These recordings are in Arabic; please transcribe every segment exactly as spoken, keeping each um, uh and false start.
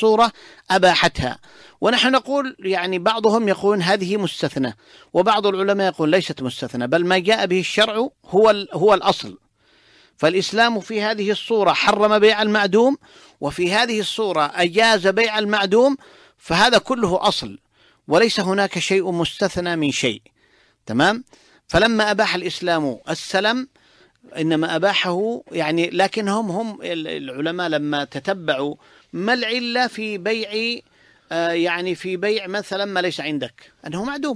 الصورة أباحتها. ونحن نقول يعني بعضهم يقول هذه مستثنى، وبعض العلماء يقول ليست مستثنى، بل ما جاء به الشرع هو هو الأصل. فالإسلام في هذه الصورة حرم بيع المعدوم، وفي هذه الصورة أجاز بيع المعدوم، فهذا كله أصل، وليس هناك شيء مستثنى من شيء. تمام. فلما أباح الإسلام السلم إنما أباحه يعني، لكنهم هم العلماء لما تتبعوا ما العلة في بيع آه يعني في بيع مثلا ما ليس عندك، أنه معدوم.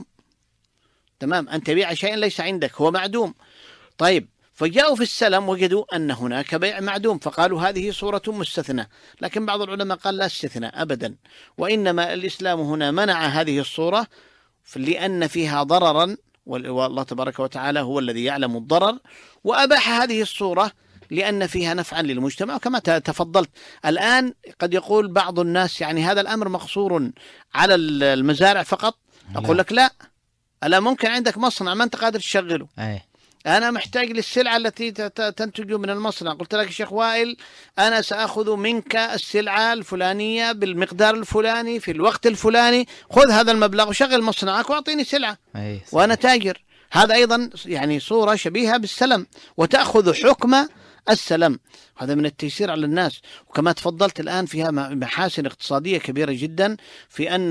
تمام. أن تبيع شيئا ليس عندك هو معدوم. طيب، فجاءوا في السلم وجدوا أن هناك بيع معدوم، فقالوا هذه صورة مستثنى. لكن بعض العلماء قال لا استثناء أبدا، وإنما الإسلام هنا منع هذه الصورة لأن فيها ضررا، والله تبارك وتعالى هو الذي يعلم الضرر، وأباح هذه الصورة لأن فيها نفعا للمجتمع. وكما تفضلت الآن قد يقول بعض الناس يعني هذا الأمر مقصور على المزارع فقط. أقول لك لا، ألا ممكن عندك مصنع ما أنت قادر تشغله. أي. أنا محتاج للسلعة التي تنتج من المصنع، قلت لك الشيخ وائل أنا سأخذ منك السلعة الفلانية بالمقدار الفلاني في الوقت الفلاني، خذ هذا المبلغ وشغل مصنعك وأعطيني سلعة وأنا تاجر. هذا أيضا يعني صورة شبيهة بالسلم، وتأخذ حكم السلم. هذا من التيسير على الناس. وكما تفضلت الآن فيها محاسن اقتصادية كبيرة جدا في أن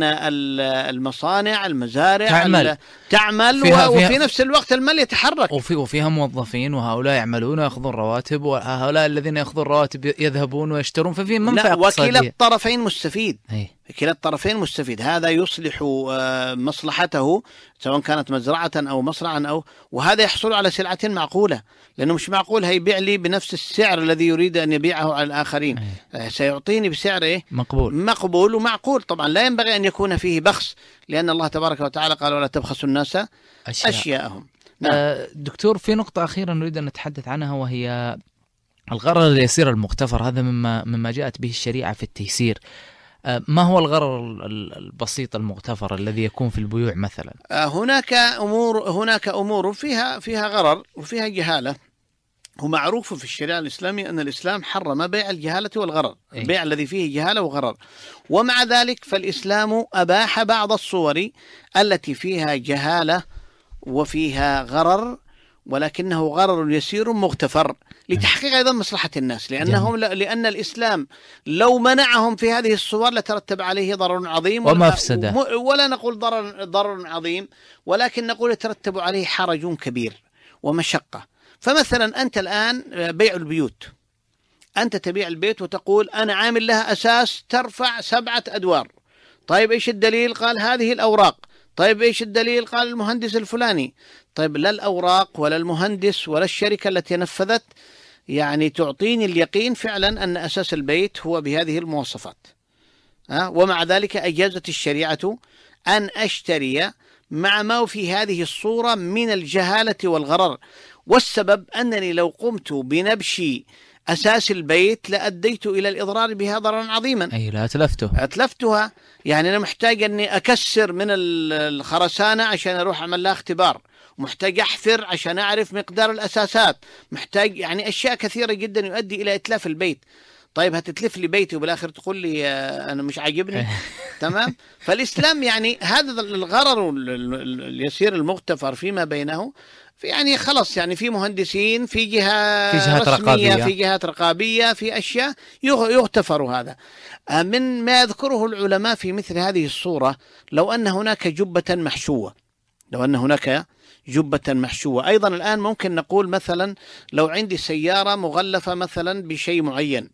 المصانع المزارع تعمل, تعمل فيها وفي فيها نفس الوقت المال يتحرك، وفي وفيها موظفين، وهؤلاء يعملون ويأخذون رواتب، وهؤلاء الذين يأخذون رواتب يذهبون ويشترون، ففي منفعة اقتصادية. وكلا الطرفين مستفيد. هي. كلا الطرفين مستفيد. هذا يصلح مصلحته سواء كانت مزرعة أو مصنعا، أو وهذا يحصل على سلعة معقولة، لأنه مش معقول هيبيع لي بنفس السعر الذي يريد أن يبيعه على الآخرين. أيه. سيعطيني بسعر إيه؟ مقبول مقبول ومعقول. طبعا لا ينبغي أن يكون فيه بخس، لأن الله تبارك وتعالى قال ولا تبخسوا الناس أشياء. أشياءهم. نعم. أه دكتور، في نقطة أخيرة نريد أن نتحدث عنها، وهي الغرر اليسير المغتفر. هذا مما مما جاءت به الشريعة في التيسير. ما هو الغرر البسيط المغتفر الذي يكون في البيوع مثلا؟ هناك أمور هناك أمور فيها فيها غرر وفيها جهالة. ومعروف في الشريعة الإسلامية أن الإسلام حرم بيع الجهالة والغرر، أي. البيع الذي فيه جهالة وغرر. ومع ذلك فالإسلام أباح بعض الصور التي فيها جهالة وفيها غرر، ولكنه غرر يسير مغتفر لتحقيق أيضا مصلحة الناس، لأنهم لأن الإسلام لو منعهم في هذه الصور لترتب عليه ضرر عظيم ومفسدة، ولا نقول ضرر ضرر عظيم، ولكن نقول يترتب عليه حرج كبير ومشقة. فمثلا أنت الآن بيع البيوت، أنت تبيع البيت وتقول أنا عامل لها أساس ترفع سبعة أدوار. طيب إيش الدليل؟ قال هذه الأوراق. طيب إيش الدليل؟ قال المهندس الفلاني. طيب لا الأوراق ولا المهندس ولا الشركة التي نفذت يعني تعطيني اليقين فعلا أن أساس البيت هو بهذه المواصفات. أه؟ ومع ذلك أجازت الشريعة أن أشتري مع ما في هذه الصورة من الجهالة والغرر. والسبب أنني لو قمت بنبش أساس البيت لأديت إلى الإضرار بها ضررا عظيما. أي لا أتلفته أتلفتها. يعني أنا محتاج أني أكسر من الخرسانة عشان أروح أعمل لها اختبار، محتاج أحفر عشان أعرف مقدار الأساسات، محتاج يعني أشياء كثيرة جدا يؤدي إلى إتلاف البيت. طيب هتتلف لي بيتي وبالآخر تقول لي أنا مش عاجبني. تمام. فالإسلام يعني هذا الغرر اليسير المغتفر فيما بينه، في يعني خلص يعني في مهندسين، في جهة في جهات رسمية، رقابية. في جهات رقابية، في أشياء يغتفر هذا. من ما يذكره العلماء في مثل هذه الصورة لو أن هناك جبة محشوة، لو أن هناك جبة محشوة. أيضا الآن ممكن نقول مثلا لو عندي سيارة مغلفة مثلا بشيء معين،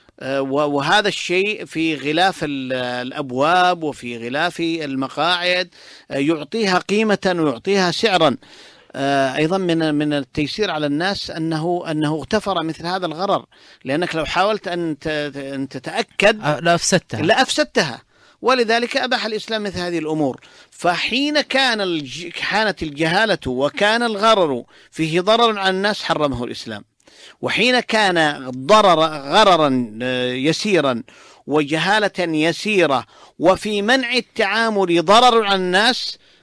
وهذا الشيء في غلاف الأبواب وفي غلاف المقاعد يعطيها قيمة ويعطيها سعرا. أيضا من من التيسير على الناس أنه أنه اغتفر مثل هذا الغرر، لأنك لو حاولت أن تتأكد لا أفسدتها لا أفسدتها. ولذلك أباح الإسلام مثل هذه الأمور. فحين كان الج... كانت الجهالة وكان الغرر فيه ضرر على الناس حرمه الإسلام، وحين كان ضرر غررا يسيرا وجهالة يسيرة وفي منع التعامل ضرر على الناس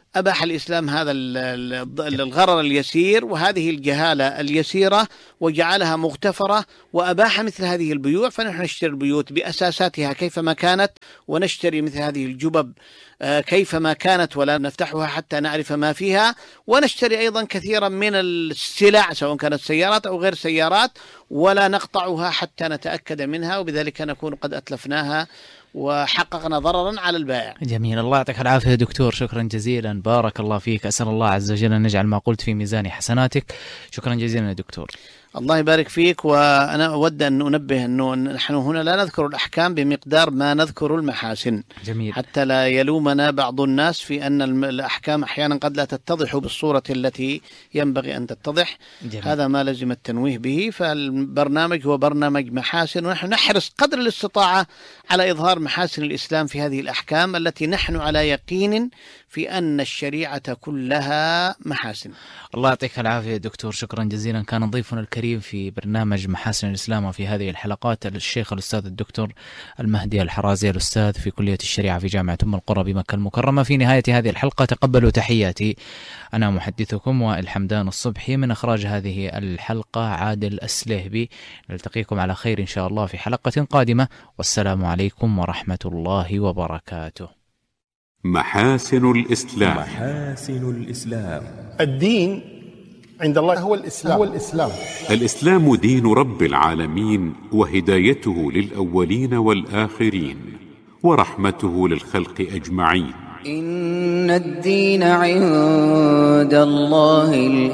أباح الإسلام هذا الغرر اليسير وهذه الجهالة اليسيرة وجعلها مغتفرة، وأباح مثل هذه البيوع. فنحن نشتري البيوت بأساساتها كيفما كانت، ونشتري مثل هذه الجبب كيفما كانت ولا نفتحها حتى نعرف ما فيها، ونشتري أيضا كثيرا من السلع سواء كانت سيارات أو غير سيارات ولا نقطعها حتى نتأكد منها، وبذلك نكون قد أتلفناها وحققنا ضررا على البائع. جميل، الله يعطيك العافية دكتور، شكرا جزيلا، بارك الله فيك، أسأل الله عز وجل أن نجعل ما قلت في ميزان حسناتك. شكرا جزيلا يا دكتور. الله يبارك فيك. وأنا أود أن أنبه أنه نحن هنا لا نذكر الأحكام بمقدار ما نذكر المحاسن. جميل. حتى لا يلومنا بعض الناس في أن الأحكام أحيانا قد لا تتضح بالصورة التي ينبغي أن تتضح. جميل. هذا ما لازم التنويه به. فالبرنامج هو برنامج محاسن، ونحن نحرص قدر الاستطاعة على إظهار محاسن الإسلام في هذه الأحكام التي نحن على يقين في أن الشريعة كلها محاسن. الله يعطيك العافية دكتور، شكرا جزيلا. كان ضيفنا الكريم في برنامج محاسن الإسلام وفي هذه الحلقات الشيخ الأستاذ الدكتور المهدي الحرازي، الأستاذ في كلية الشريعة في جامعة أم القرى بمكة المكرمة. في نهاية هذه الحلقة تقبلوا تحياتي، أنا محدثكم وائل حمدان الصبحي، من إخراج هذه الحلقة عادل السليهبي. نلتقيكم على خير إن شاء الله في حلقة قادمة، والسلام عليكم ورحمة الله وبركاته. محاسن الإسلام. محاسن الإسلام. الدين عند الله هو الإسلام. هو الإسلام. الإسلام دين رب العالمين، وهدايته للأولين والآخرين، ورحمته للخلق أجمعين. إن الدين عند الله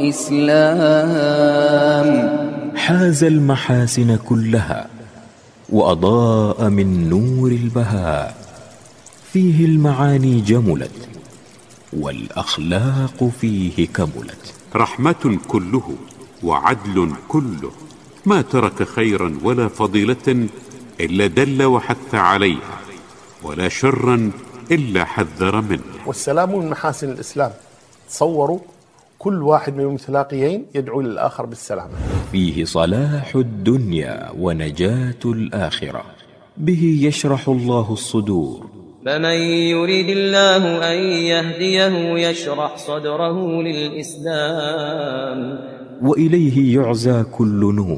الإسلام. حاز المحاسن كلها وأضاء من نور البهاء، فيه المعاني جملت والأخلاق فيه كملت. رحمة كله وعدل كله، ما ترك خيرا ولا فضيلة إلا دل وحث عليها، ولا شرا إلا حذر منه. والسلام من محاسن الإسلام. تصوروا كل واحد من المتلاقيين يدعو للآخر بالسلام. فيه صلاح الدنيا ونجاة الآخرة، به يشرح الله الصدور. فمن يريد الله أن يهديه يشرح صدره للإسلام، وإليه يعزى كل نور.